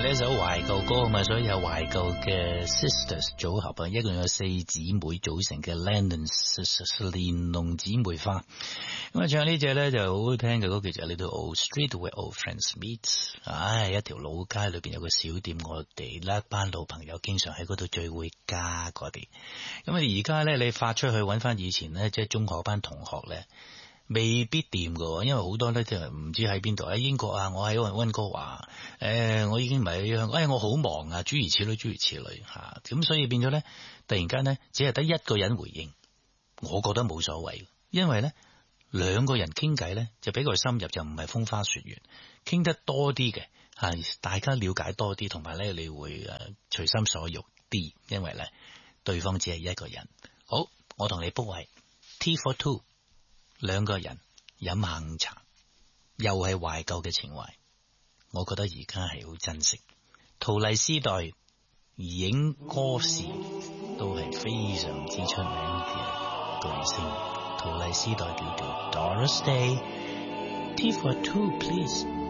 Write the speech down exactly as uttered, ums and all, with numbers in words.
呢首懷舊歌啊嘛，所以有懷舊嘅 sisters 組合啊，一共有四姊妹組成嘅 Lennon Sisters 連儂姊妹花。咁啊，唱呢隻咧就好好聽嘅歌，叫做 Little Old Street Where Old Friends Meet。唉，一條老街裏邊有個小店，我哋呢一班老朋友經常喺嗰度聚會加嗰啲。咁啊，而家咧你發出去揾翻以前咧，即係中學班同學咧。未必掂㗎，因為好多咧就唔知喺邊度喺英國啊，我喺溫哥華，誒、呃，我已經唔係喺香港，誒、哎，我好忙啊，諸如此類，諸如此類吓，咁、啊、所以變咗咧，突然間咧，只係得一個人回應，我覺得冇所謂，因為咧兩個人傾偈咧就比較深入，就唔係風花雪月，傾得多啲嘅吓，大家了解多啲，同埋咧你會誒隨心所欲啲，因為咧對方只係一個人。好，我同你 book 位 Tea for two。兩個人飲下午茶，又係懷舊嘅情懷，我覺得而家係好珍惜。陶麗絲代影歌時都係非常之出名嘅巨星，陶麗絲代叫做 Doris Day。Tea for two please。